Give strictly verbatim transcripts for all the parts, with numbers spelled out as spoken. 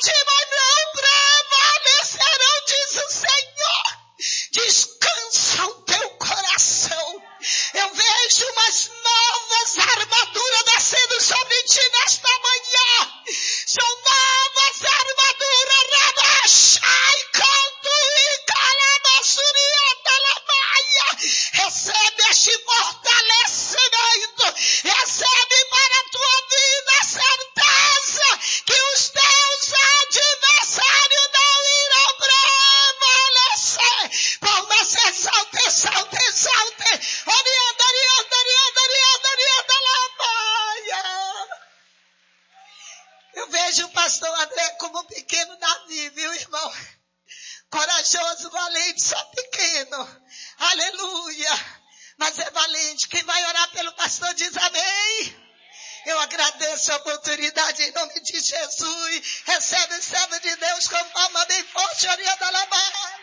mas não prevalecerão, diz o Senhor. Descansa o teu coração. Eu vejo umas novas armaduras descendo sobre ti nesta manhã. São novas armaduras. Rabachai, canto e calabassuria da lamaia. Recebe este fortalecimento. Recebe para a tua vida a certeza que os teus adversários não irão prevalecer. Palmas, exalte, exalte, exalte. Orianda, orianda, orianda, orianda, orianda, lamaia. Eu vejo o pastor André como um pequeno Davi, viu, irmão? Corajoso, valente, só pequeno. Aleluia. Mas é valente. Quem vai orar pelo pastor diz amém. Eu agradeço a oportunidade em nome de Jesus. Recebe o servo de Deus com palma bem forte, orianda lamaia.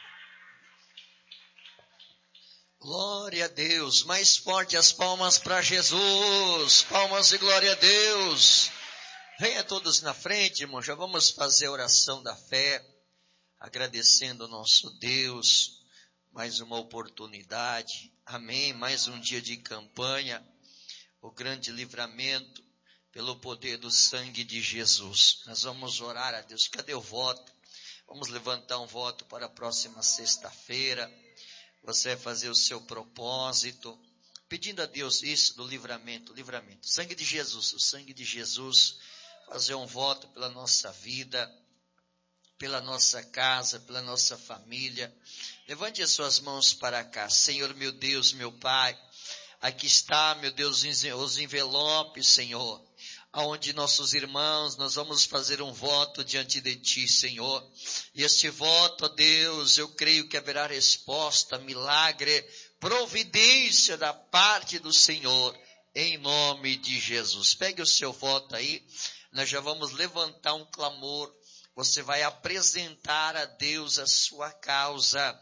Glória a Deus. Mais forte as palmas para Jesus. Palmas de glória a Deus. Venha todos na frente, irmão. Já vamos fazer a oração da fé. Agradecendo ao nosso Deus. Mais uma oportunidade. Amém. Mais um dia de campanha. O grande livramento pelo poder do sangue de Jesus. Nós vamos orar a Deus. Cadê o voto? Vamos levantar um voto para a próxima sexta-feira. Você vai fazer o seu propósito, pedindo a Deus isso do livramento, livramento. Sangue de Jesus, o sangue de Jesus, fazer um voto pela nossa vida, pela nossa casa, pela nossa família. Levante as suas mãos para cá. Senhor, meu Deus, meu Pai, aqui está, meu Deus, os envelopes, Senhor, aonde nossos irmãos, nós vamos fazer um voto diante de Ti, Senhor. E este voto, ó Deus, eu creio que haverá resposta, milagre, providência da parte do Senhor, em nome de Jesus. Pegue o seu voto aí, nós já vamos levantar um clamor. Você vai apresentar a Deus a sua causa,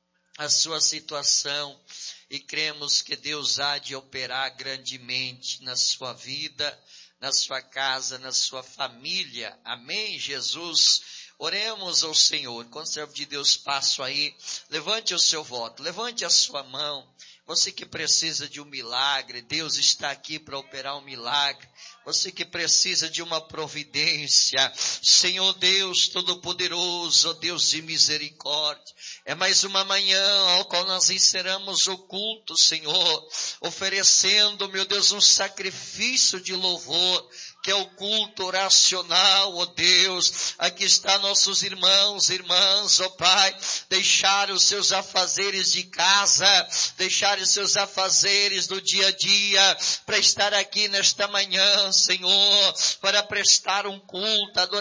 a sua situação, e cremos que Deus há de operar grandemente na sua vida, na sua casa, na sua família. Amém, Jesus? Oremos ao Senhor. Quando o servo de Deus passa aí, levante o seu voto, levante a sua mão. Você que precisa de um milagre, Deus está aqui para operar um milagre. Você que precisa de uma providência, Senhor Deus Todo-Poderoso, ó Deus de misericórdia. É mais uma manhã ao qual nós encerramos o culto, Senhor, oferecendo, meu Deus, um sacrifício de louvor, que é o culto oracional, ó Deus. Aqui está nossos irmãos, irmãs, ó Pai, deixar os seus afazeres de casa, deixar os seus afazeres do dia a dia, para estar aqui nesta manhã, Senhor, para prestar um culto, adoração